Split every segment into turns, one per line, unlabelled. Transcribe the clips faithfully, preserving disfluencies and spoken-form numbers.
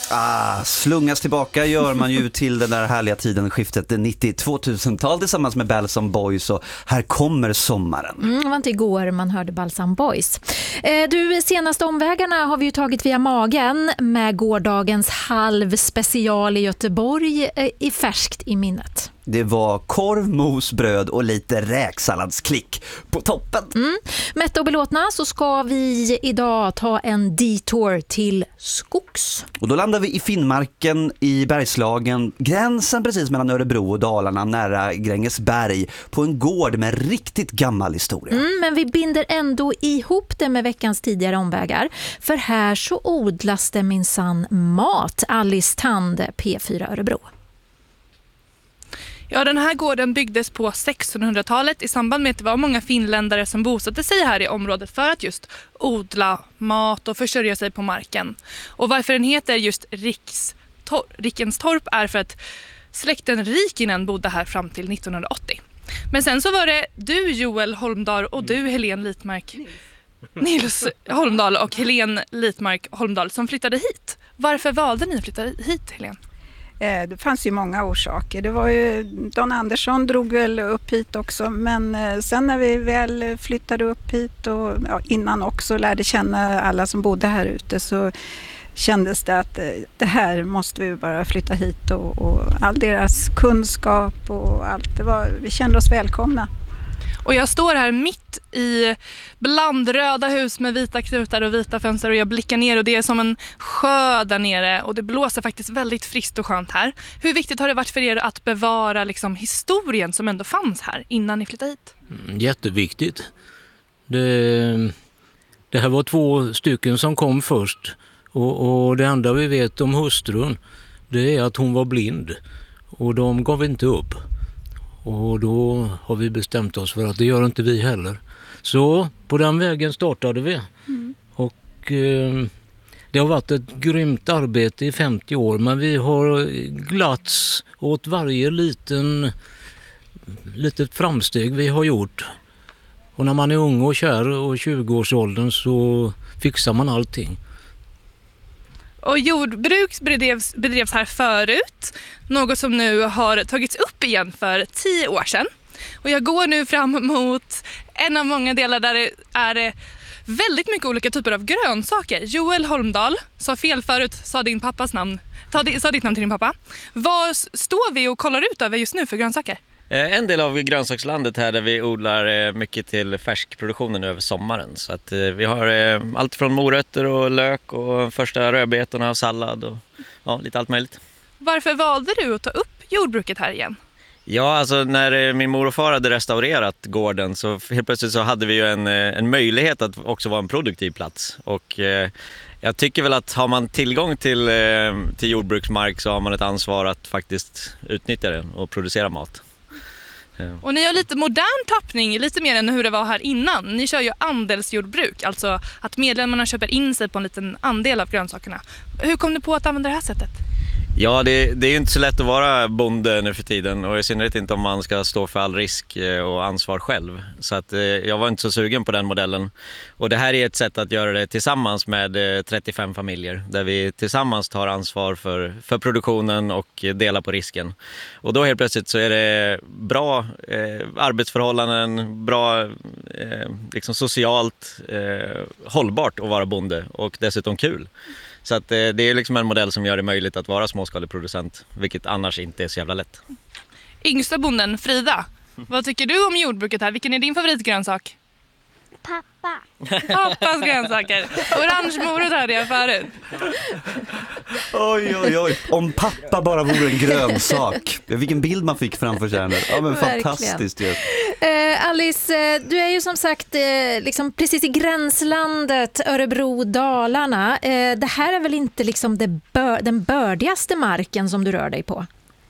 Ah, slungas tillbaka gör man ju till den där härliga tiden, skiftet nittio-tvåtusental tillsammans med Balsam Boys, och här kommer sommaren.
Mm, det var inte igår man hörde Balsam Boys. Eh, du, senaste omvägarna har vi ju tagit via magen med gårdagens halvspecial i Göteborg eh, i färskt i minnet.
Det var korv, mos, bröd och lite räksalladsklick på toppen.
Mm. Mätta och belåtna så ska vi idag ta en detour till skogs.
Och då landar vi i Finnmarken i Bergslagen, gränsen precis mellan Örebro och Dalarna, nära Grängesberg, på en gård med riktigt gammal historia.
Mm, men vi binder ändå ihop det med veckans tidigare omvägar. För här så odlas det minsann mat. Alice Tand, P fyra Örebro.
Ja, den här gården byggdes på sextonhundratalet i samband med att det var många finländare som bosatte sig här i området för att just odla mat och försörja sig på marken. Och varför den heter just Rikstor- Rikenstorp är för att släkten Rikinen bodde här fram till nittonhundraåttio. Men sen så var det du, Joel Holmdahl, och du, Helene Litmark, Nils Holmdahl och Helene Litmark Holmdahl som flyttade hit. Varför valde ni att flytta hit, Helene?
Det fanns ju många orsaker. Det var ju, Don Andersson drog väl upp hit också, men sen när vi väl flyttade upp hit och ja, innan också lärde känna alla som bodde här ute, så kändes det att det här måste vi bara flytta hit, och, och all deras kunskap och allt, det var, vi kände oss välkomna.
Och jag står här mitt i blandröda hus med vita knutar och vita fönster, och jag blickar ner och det är som en sjö där nere, och det blåser faktiskt väldigt friskt och skönt här. Hur viktigt har det varit för er att bevara liksom historien som ändå fanns här innan ni flyttade hit?
Mm, jätteviktigt. Det, det här var två stycken som kom först, och, och det enda vi vet om hustrun, det är att hon var blind, och de gav inte upp. Och då har vi bestämt oss för att det gör inte vi heller. Så på den vägen startade vi. Mm. Och eh, det har varit ett grymt arbete i femtio år. Men vi har glatts åt varje liten litet framsteg vi har gjort. Och när man är ung och kär och tjugo-årsåldern så fixar man allting.
Och jordbruk bedrevs, bedrevs här förut, något som nu har tagits upp igen för tio år sedan. Och jag går nu fram mot en av många delar där det är väldigt mycket olika typer av grönsaker. Joel Holmdahl, sa fel förut, sa din pappas namn, sa ditt namn till din pappa. Vad står vi och kollar ut över just nu för grönsaker?
En del av grönsakslandet här där vi odlar mycket till färskproduktionen över sommaren. Så att vi har allt från morötter och lök och första rödbetorna och sallad och ja, lite allt möjligt.
Varför valde du att ta upp jordbruket här igen?
Ja, alltså när min mor och far hade restaurerat gården så helt plötsligt så hade vi ju en, en möjlighet att också vara en produktiv plats. Och eh, jag tycker väl att har man tillgång till, eh, till jordbruksmark så har man ett ansvar att faktiskt utnyttja den och producera mat.
Och ni har lite modern tappning, lite mer än hur det var här innan. Ni kör ju andelsjordbruk, alltså att medlemmarna köper in sig på en liten andel av grönsakerna. Hur kom ni på att använda det här sättet?
Ja, det, det är ju inte så lätt att vara bonde nu för tiden, och i synnerhet inte om man ska stå för all risk och ansvar själv. Så att, eh, jag var inte så sugen på den modellen. Och det här är ett sätt att göra det tillsammans med eh, trettiofem familjer, där vi tillsammans tar ansvar för, för produktionen och delar på risken. Och då helt plötsligt så är det bra eh, arbetsförhållanden, bra eh, liksom socialt eh, hållbart att vara bonde, och dessutom kul. Så att det är liksom en modell som gör det möjligt att vara småskalig producent, vilket annars inte är så jävla lätt.
Yngsta bonden, Frida, vad tycker du om jordbruket här? Vilken är din favoritgrönsak?
Pappa.
Pappas grönsaker. Orange morot hörde jag förut.
Oj, oj, oj. Om pappa bara vore en grönsak. Vilken bild man fick framför sig. Ja, men fantastiskt ju.
Eh, Alice, du är ju som sagt eh, liksom precis i gränslandet Örebro-Dalarna. Eh, det här är väl inte liksom det bör, den bördigaste marken som du rör dig på?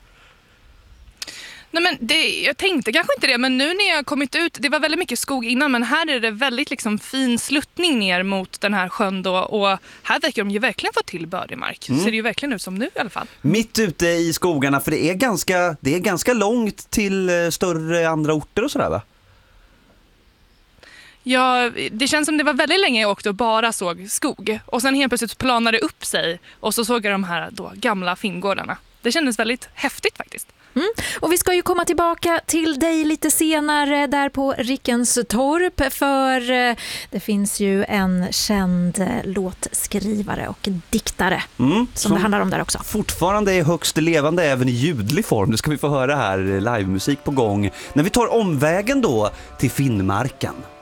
Nej, men det, jag tänkte kanske inte det, men nu när jag kommit ut, det var väldigt mycket skog innan, men här är det väldigt liksom fin sluttning ner mot den här sjön då, och här verkar de ju verkligen få till bördig mark. Mm. Ser det ju verkligen ut som nu i alla fall.
Mitt ute i skogarna, för det är ganska, det är ganska långt till större andra orter och sådär, va?
Ja, det känns som det var väldigt länge jag åkte och bara såg skog. Och sen helt plötsligt planade upp sig och så såg jag de här då gamla finngårdarna. Det kändes väldigt häftigt faktiskt.
Mm. Och vi ska ju komma tillbaka till dig lite senare där på Rickenstorp, för det finns ju en känd låtskrivare och diktare mm, som, som det handlar om där också.
Fortfarande är högst levande även i ljudlig form. Det ska vi få höra här, livemusik på gång. När vi tar omvägen då till Finnmarken.